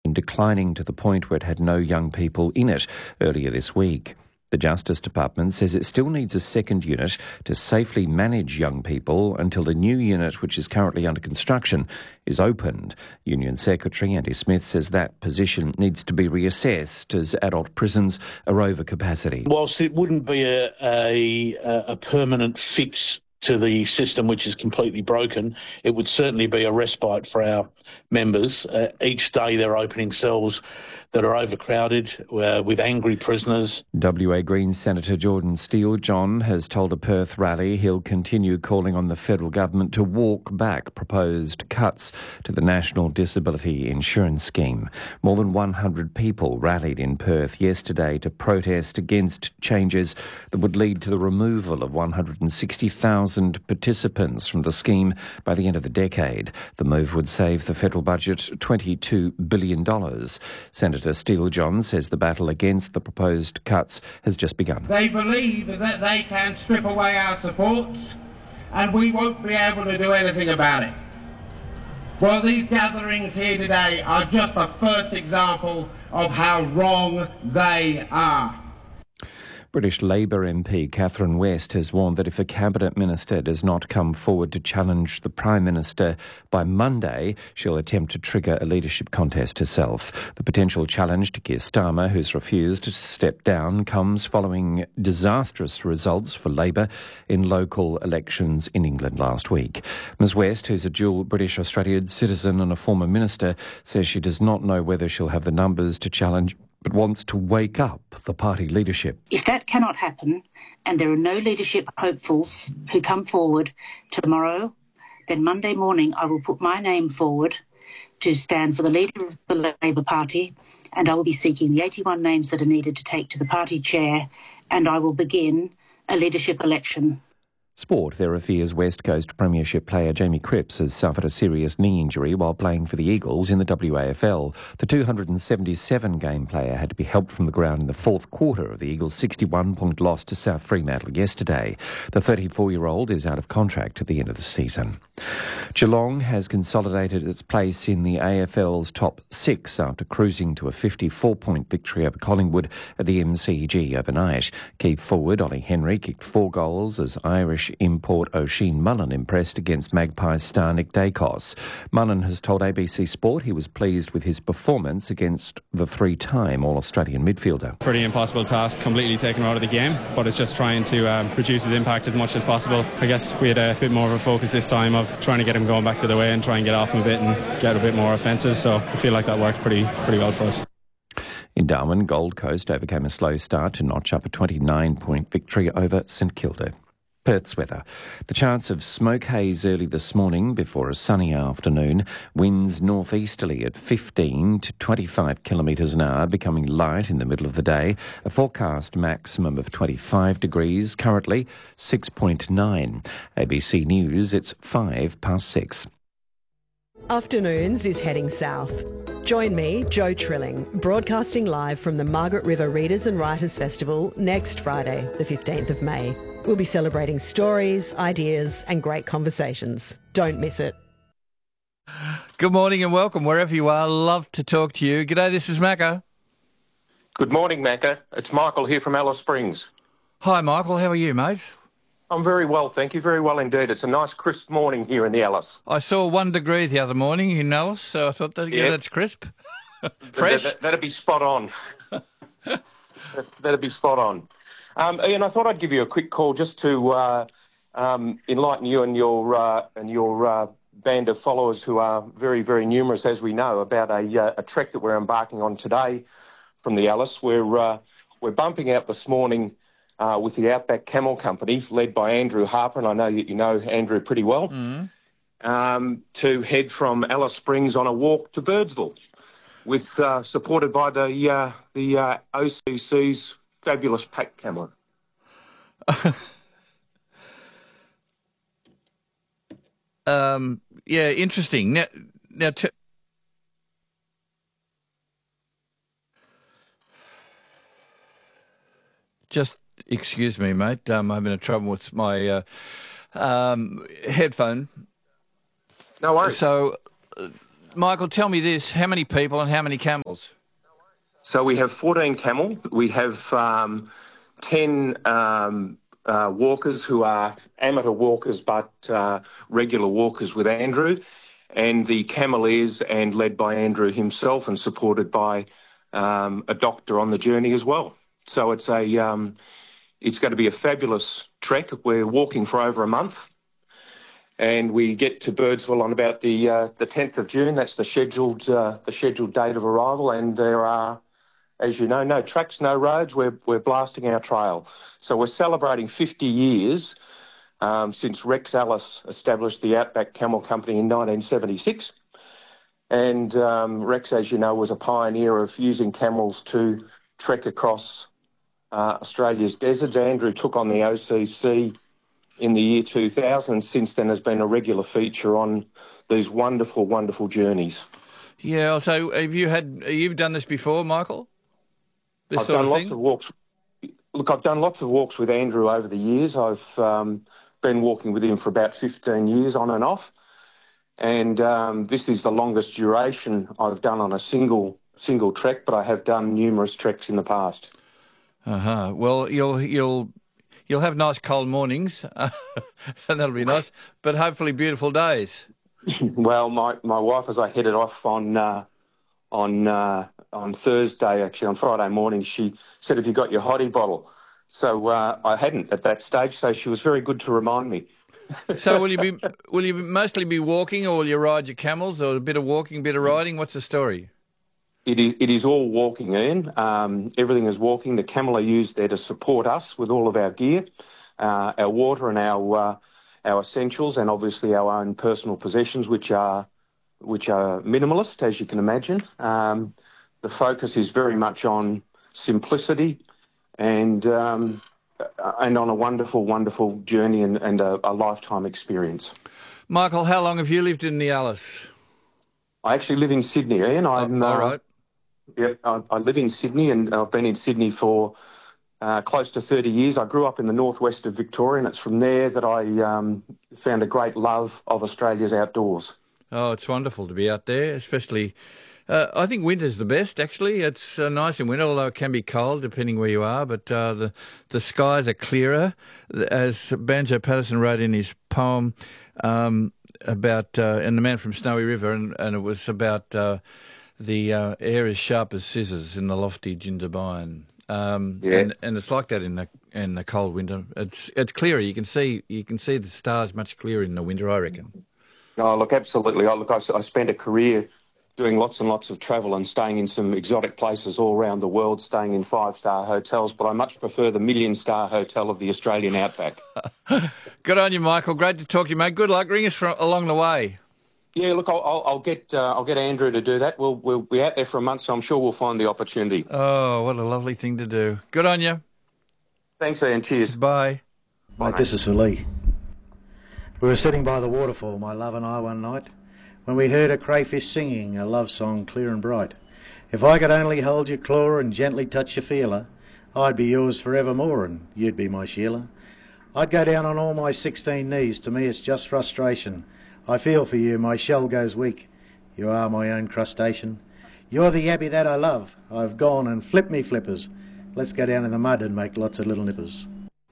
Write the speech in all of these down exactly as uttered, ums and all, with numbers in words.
been declining to the point where it had no young people in it earlier this week. The Justice Department says it still needs a second unit to safely manage young people until the new unit, which is currently under construction, is opened. Union Secretary Andy Smith says that position needs to be reassessed as adult prisons are over capacity. Whilst it wouldn't be a, a, a permanent fix to the system, which is completely broken, it would certainly be a respite for our members. Uh, each day they're opening cells that are overcrowded uh, with angry prisoners. W A Greens Senator Jordan Steele-John has told a Perth rally he'll continue calling on the federal government to walk back proposed cuts to the National Disability Insurance Scheme. More than one hundred people rallied in Perth yesterday to protest against changes that would lead to the removal of one hundred sixty thousand participants from the scheme by the end of the decade. The move would save the federal budget twenty-two billion dollars. Senator Steele-John says the battle against the proposed cuts has just begun. They believe that they can strip away our supports and we won't be able to do anything about it. Well, these gatherings here today are just the first example of how wrong they are. British Labour M P Catherine West has warned that if a cabinet minister does not come forward to challenge the Prime Minister by Monday, she'll attempt to trigger a leadership contest herself. The potential challenge to Keir Starmer, who's refused to step down, comes following disastrous results for Labour in local elections in England last week. Ms West, who's a dual British-Australian citizen and a former minister, says she does not know whether she'll have the numbers to challenge but wants to wake up the party leadership. If that cannot happen and there are no leadership hopefuls who come forward tomorrow, then Monday morning I will put my name forward to stand for the leader of the Labor Party, and I will be seeking the eighty-one names that are needed to take to the party chair, and I will begin a leadership election. Sport. There are fears West Coast Premiership player Jamie Cripps has suffered a serious knee injury while playing for the Eagles in the W A F L. The two hundred seventy-seven game player had to be helped from the ground in the fourth quarter of the Eagles' sixty-one point loss to South Fremantle yesterday. The thirty-four-year-old is out of contract at the end of the season. Geelong has consolidated its place in the A F L's top six after cruising to a fifty-four point victory over Collingwood at the M C G overnight. Key forward Ollie Henry kicked four goals as Irish import Oisin Mullen impressed against Magpies star Nick Dacos. Mullen has told A B C Sport he was pleased with his performance against the three-time All-Australian midfielder. Pretty impossible task, completely taken out of the game, but it's just trying to um, reduce his impact as much as possible. I guess we had a bit more of a focus this time of trying to get him going back to the way and try and get off him a bit and get a bit more offensive, so I feel like that worked pretty pretty well for us. In Darwin, Gold Coast overcame a slow start to notch up a twenty-nine point victory over St Kilda. Perth's weather. The chance of smoke haze early this morning before a sunny afternoon. Winds northeasterly at fifteen to twenty-five kilometres an hour, becoming light in the middle of the day. A forecast maximum of twenty-five degrees, currently six point nine. A B C News, it's five past six. Afternoons is heading south. Join me, Jo Trilling, broadcasting live from the Margaret River Readers and Writers Festival next Friday, the fifteenth of May. We'll be celebrating stories, ideas and great conversations. Don't miss it. Good morning and welcome wherever you are. Love to talk to you. G'day, this is Macca. Good morning, Macca. It's Michael here from Alice Springs. Hi, Michael. How are you, mate? I'm very well, thank you. Very well indeed. It's a nice crisp morning here in the Alice. I saw one degree the other morning in Alice, so I thought, that, yeah, yeah that's crisp. Fresh. That, that, that'd be spot on. that, that'd be spot on. Um, Ian, I thought I'd give you a quick call just to uh, um, enlighten you and your uh, and your uh, band of followers, who are very, very numerous, as we know, about a, uh, a trek that we're embarking on today from the Alice. We're uh, we're bumping out this morning Uh, with the Outback Camel Company, led by Andrew Harper, and I know that you know Andrew pretty well, mm. um, to head from Alice Springs on a walk to Birdsville, with uh, supported by the uh, the uh, O C C's fabulous pack camel. um, yeah, interesting. Now, now. T- Just excuse me, mate. Um, I'm having a trouble with my uh, um, headphone. No worries. So, uh, Michael, tell me this. How many people and how many camels? So we have fourteen camel. We have um, ten um, uh, walkers who are amateur walkers but uh, regular walkers with Andrew, and the cameleers and led by Andrew himself and supported by um, a doctor on the journey as well. So it's a um, it's going to be a fabulous trek. We're walking for over a month. And we get to Birdsville on about the uh, the tenth of June. That's the scheduled uh, the scheduled date of arrival. And there are, as you know, no tracks, no roads. We're we're blasting our trail. So we're celebrating fifty years um, since Rex Ellis established the Outback Camel Company in nineteen seventy-six. And um, Rex, as you know, was a pioneer of using camels to trek across uh, Australia's deserts. Andrew took on the O C C in the year two thousand, and since then has been a regular feature on these wonderful, wonderful journeys. Yeah, so have you had, you've done this before, Michael? This I've sort done of lots thing? of walks. Look, I've done lots of walks with Andrew over the years. I've um, been walking with him for about fifteen years on and off. And um, this is the longest duration I've done on a single single trek, but I have done numerous treks in the past. Uh-huh. Well, you'll you'll you'll have nice cold mornings, and that'll be nice, but hopefully beautiful days. Well, my, my wife, as I headed off on uh, on uh, on Thursday, actually on Friday morning, she said, "Have you got your hottie bottle?" So uh, I hadn't at that stage, so she was very good to remind me. So will you be will you mostly be walking, or will you ride your camels, or a bit of walking, a bit of riding? What's the story? It is, it is all walking, Ian. Um, everything is walking. The camel are used there to support us with all of our gear, uh, our water and our uh, our essentials, and obviously our own personal possessions, which are which are minimalist, as you can imagine. Um, the focus is very much on simplicity and um, and on a wonderful, wonderful journey and, and a, a lifetime experience. Michael, how long have you lived in the Alice? I actually live in Sydney, Ian. I'm, oh, all right. Uh, Yep, I, I live in Sydney, and I've been in Sydney for uh, close to thirty years. I grew up in the northwest of Victoria, and it's from there that I um, found a great love of Australia's outdoors. Oh, it's wonderful to be out there, especially. Uh, I think winter's the best, actually. It's uh, nice in winter, although it can be cold depending where you are. But uh, the the skies are clearer, as Banjo Patterson wrote in his poem um, about, uh, and the Man from Snowy River, and, and it was about. Uh, The uh, air is sharp as scissors in the lofty Jindabyne, um, yeah. and, and it's like that in the in the cold winter. It's it's clearer. You can see you can see the stars much clearer in the winter, I reckon. Oh, look, absolutely. Oh, look, I, I spent a career doing lots and lots of travel and staying in some exotic places all around the world, staying in five-star hotels, but I much prefer the million-star hotel of the Australian outback. Good on you, Michael. Great to talk to you, mate. Good luck. Ring us from along the way. Yeah, look, I'll, I'll, I'll get uh, I'll get Andrew to do that. We'll we'll be out there for a month, so I'm sure we'll find the opportunity. Oh, what a lovely thing to do. Good on you. Thanks, Ian. Cheers. Bye. Mate, this is for Lee. We were sitting by the waterfall, my love and I, one night, when we heard a crayfish singing a love song clear and bright. If I could only hold your claw and gently touch your feeler, I'd be yours forevermore and you'd be my Sheila. I'd go down on all my sixteen knees, to me it's just frustration. I feel for you, my shell goes weak. You are my own crustacean. You're the yabby that I love. I've gone and flipped me flippers. Let's go down in the mud and make lots of little nippers.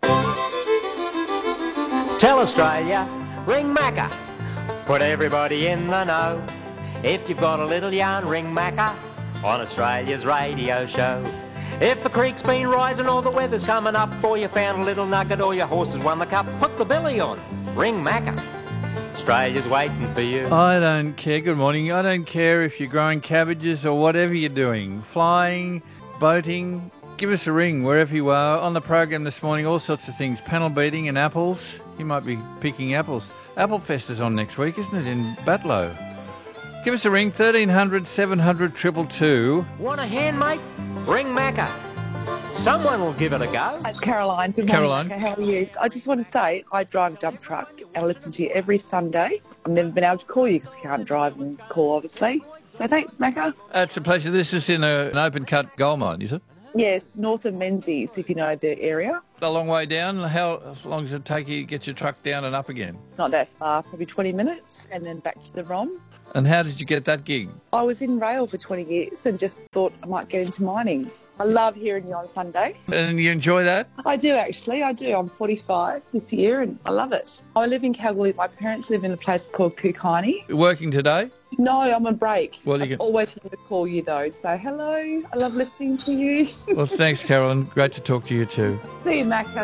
Tell Australia, ring Macca. Put everybody in the know. If you've got a little yarn, ring Macca on Australia's radio show. If the creek's been rising or the weather's coming up, or you found a little nugget or your horse has won the cup, put the belly on, ring Macca. Australia's waiting for you. I don't care. Good morning. I don't care if you're growing cabbages or whatever you're doing. Flying, boating. Give us a ring wherever you are. On the program this morning, all sorts of things. Panel beating and apples. You might be picking apples. Apple Fest is on next week, isn't it, in Batlow? Give us a ring, thirteen hundred, seven hundred, two two two. Want a hand, mate? Ring Macca. Someone will give it a go. It's Caroline. Good morning, Caroline. Macca. How are you? I just want to say I drive a dump truck and I listen to you every Sunday. I've never been able to call you because I can't drive and call, obviously. So thanks, Macca. It's a pleasure. This is in a, an open-cut gold mine, is it? Yes, north of Menzies, if you know the area. A long way down. How long does it take you to get your truck down and up again? It's not that far, probably twenty minutes, and then back to the R O M. And how did you get that gig? I was in rail for twenty years and just thought I might get into mining. I love hearing you on Sunday. And you enjoy that? I do, actually. I do. I'm forty-five this year and I love it. I live in Kalgoorlie. My parents live in a place called Kookynie. Working today? No, I'm on break. Well, you I can... always wanted to call you, though. So, hello. I love listening to you. Well, thanks, Carolyn. Great to talk to you too. See you, Macca.